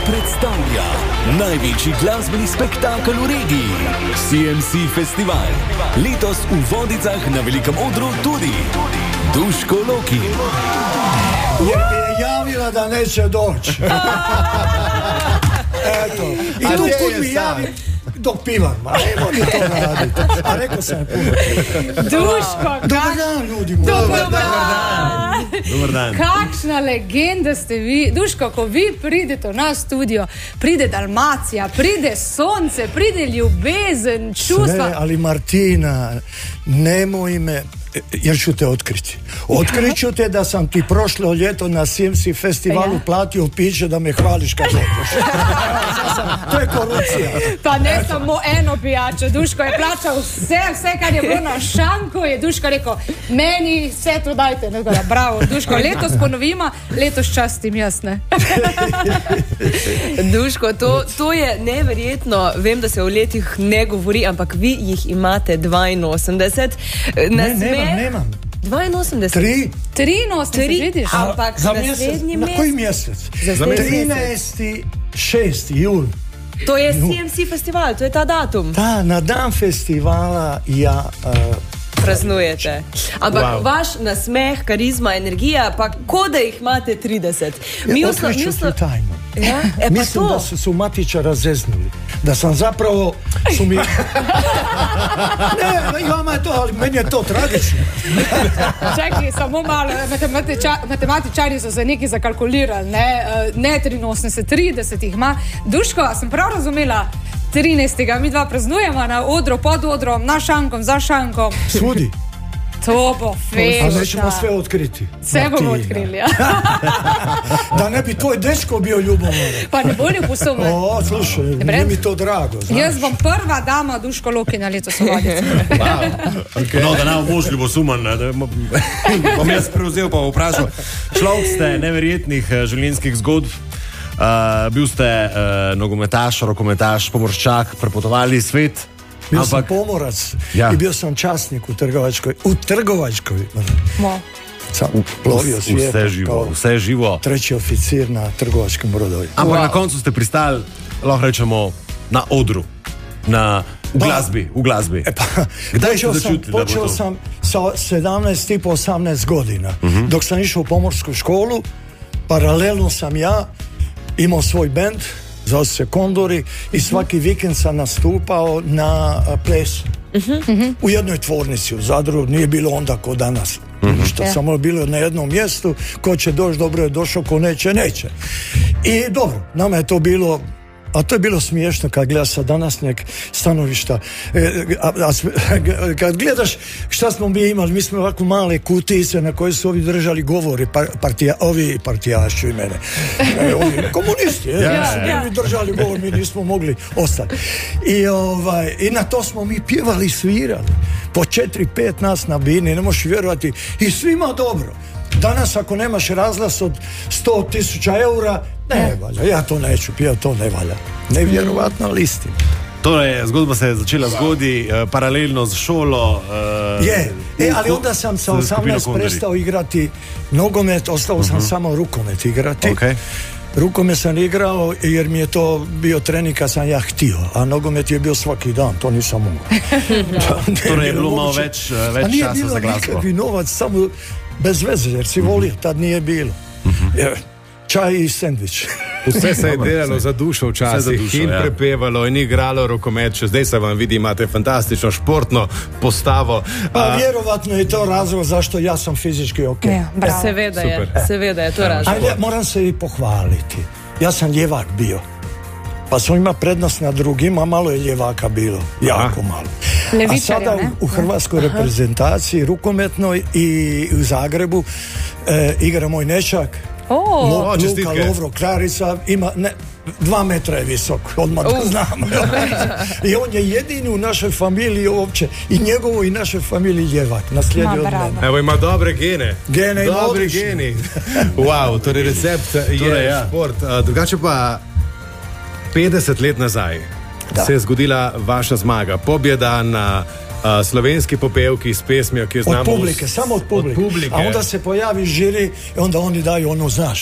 predstavlja največji glasbeni spektakel v regiji, CMC Festival. Letos v Vodicah na velikem odru tudi Duško Lokin. Je javila da neće doći. Eto. I tu kud mi javi dok pivam. A nemo ni to raditi. A rekao sam puno. Duško, Dobar dan, ljudi. Dobar dan. Kakšna legenda ste vi. Duško, ko vi pridete v naš studio, pride Dalmacija, pride sonce, pride ljubezen, čustva. Sve, ali Martina, nemoj me, jer ću te otkriti. Otkrit ću te da sam ti prošlo ljeto na CMC festivalu platio piće da me hvališ kad dođeš. To je korupcija. Pa ne samo eno pijačo, Duško je plaćao sve kad je bilo na šanku, je Duško rekao, meni sve to dajte. Bravo, Duško, letos ponovima, letos častim, jasne. Duško, to je neverjetno, vem, da se o letih ne govori, ampak vi jih imate 82. Nemam. 82? 83, vidiš? Ampak za naslednji na mesec. koji mjesec? Za 13.6. jul. To je CMC festival, to je ta datum. Da, na dan festivala ja... Praznujete. Ampak vaš nasmeh, karizma, energija, pa ko da jih imate 30. Otkriću ti tajnu. Ja? Mislim da su se u Matića razeznuli. Da sam zapravo... Ne, vama je to, ali meni je to tragično. Čakaj, samo malo, matematičari so se neki zakalkulirali, ne 83, 30 jih ima. Duško, a sem prav razumela, 13. mi dva praznujemo na odru, pod odrom, na šankom, za šankom. Svudi. To bo fešta. A nećemo sve otkriti. Sve bomo otkrili, ja. Da ne bi tvoj dečko bio ljubomoran. Pa ne bolje posumaj. O, slušaj, nije mi to drago, znaš. Jaz bom prva dama Duško Lokina letos v Vodici. Okay. No, da nam boš ljubosuman, bom jaz prevzel pa vprašal. Človek ste neverjetnih življenjskih zgodb. Bil ste nogometaš, rokometaš, pomorščak, prepotovali svet. Bio sam pomorac i bio sam časnik u Trgovačkoj. Sam plovio svijetom vse živo. Treći oficir na trgovačkom brodovi. Ampak na koncu ste pristali, lahko rečemo, na odru, v glasbi. Kdaj ste začutili, da bo to? Počeo sam sa 17,5-18 godina. Dok sam išao u pomorsku školu, paralelno sam ja imao svoj bend, zvao se Kondori, i svaki vikend sam nastupao na plesu. U jednoj tvornici u Zadru, nije bilo onda ko danas. Što samo je bilo na jednom mjestu, ko će doći, dobro je došao, ko neće, neće. I dobro, nama je to bilo, a to je bilo smiješno kad gledaš sa današnjeg stanovišta. Kad gledaš šta smo mi imali, mi smo ovako male kutice na koje su ovi držali govori, ovi partijaši i mene. Ovi komunisti, mi držali govor, mi nismo mogli ostati. I na to smo mi pjevali i svirali. Po 4-5 nas na bini, ne možeš vjerovati, i svima dobro. Danas ako nemaš razglas od 100.000 eura, ne valja, ja to neću pjevati, to ne valja. Nevjerovatna listina. Torej, zgodba se je začela zgodi, paralelno z šolo. Ali onda sam sa 18 prestao igrati nogomet, ostao sam samo rukomet igrati. Okay. Rukomet sam igrao jer mi je to bio trening kad sam ja htio, a nogomet je bio svaki dan, to nisam mogao. Torej je bilo malo več časa za glasbo. A nije bilo nikakvi novac, samo bez veze, jer si volio, tad nije bilo. Čaj i sendvič. Vse se je delalo za dušo včasih in prepevalo in igralo rokomet. Še zdaj se vam vidi, imate fantastično športno postavo. Pa vjerovatno je to razlog zašto ja sam fizički ok. Seveda je to razlog. Ajde, moram se i pohvaliti. Ja sam ljevak bio. Pa sam ima prednost na drugima, malo je ljevaka bilo. Jako malo. A sada u hrvatskoj reprezentaciji rukometnoj i u Zagrebu igra moj nečak. Luka Lovro Klarica ima 2 metra je visok, odmah znamo. I on je jedini u našoj familiji uopće, i njegovo i našoj familiji ljevak, naslijedio od mene. Evo, ima dobre gene. Gene ima dobre geni. Wow, torej recept je šport. Drugače pa 50 let nazaj se je zgodila vaša zmaga, pobjeda na slovenski popevki s pesmijo, ki jo znamo... Od publike, samo od publike. A onda se pojavi žiri i onda oni daju ono, znaš,